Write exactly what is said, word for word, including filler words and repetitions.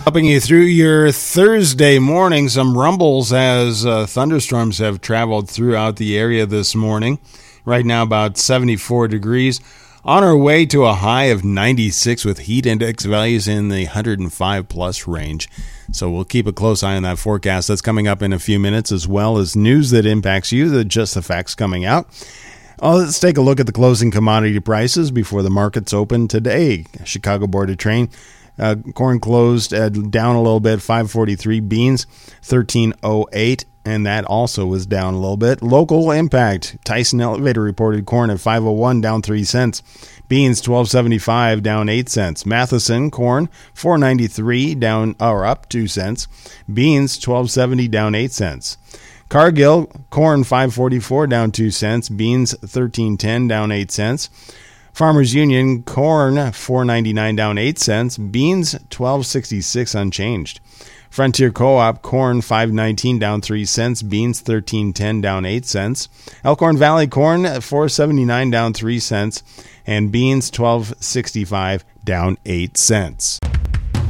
Helping you through your Thursday morning, some rumbles as uh, thunderstorms have traveled throughout the area this morning. Right now about seventy-four degrees. On our way to a high of ninety-six with heat index values in the one hundred five plus range. So we'll keep a close eye on that forecast. That's coming up in a few minutes, as well as news that impacts you, the Just the Facts coming out. Uh, let's take a look at the closing commodity prices before the markets open today. Chicago Board of Trade. Uh, corn closed uh, down a little bit, five forty-three. Beans, thirteen oh eight, and that also was down a little bit. Local impact. Tyson Elevator reported corn at five oh one, down three cents. Beans, twelve seventy-five, down eight cents. Matheson, corn, four ninety-three, down or up two cents. Beans, twelve seventy, down eight cents. Cargill, corn, five forty-four, down two cents. Beans, thirteen ten, down eight cents. Farmers Union, corn, four ninety-nine, down eight cents. Beans, twelve sixty-six, unchanged. Frontier Co-op, corn, five nineteen, down three cents. Beans, thirteen ten, down eight cents. Elkhorn Valley, corn, four seventy-nine, down three cents. And beans, twelve sixty-five, down eight cents.